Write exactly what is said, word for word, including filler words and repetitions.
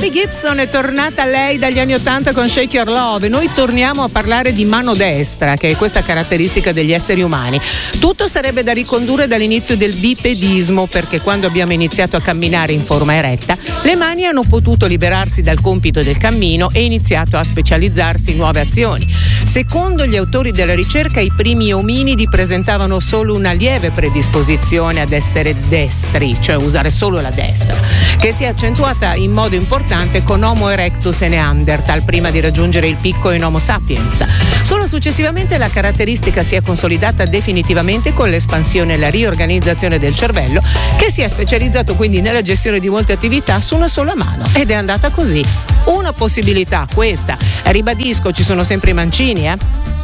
Debbie Gibson è tornata lei dagli anni ottanta con Shake Your Love. Noi torniamo a parlare di mano destra, che è questa caratteristica degli esseri umani. Tutto sarebbe da ricondurre dall'inizio del bipedismo, perché quando abbiamo iniziato a camminare in forma eretta, le mani hanno potuto liberarsi dal compito del cammino e iniziato a specializzarsi in nuove azioni. Secondo gli autori della ricerca, i primi ominidi presentavano solo una lieve predisposizione ad essere destri, cioè usare solo la destra, che si è accentuata in modo importante con Homo erectus e Neanderthal prima di raggiungere il picco in Homo sapiens. Solo successivamente la caratteristica si è consolidata definitivamente con l'espansione e la riorganizzazione del cervello, che si è specializzato quindi nella gestione di molte attività su una sola mano, ed è andata così. Una possibilità questa, ribadisco, ci sono sempre i mancini, eh?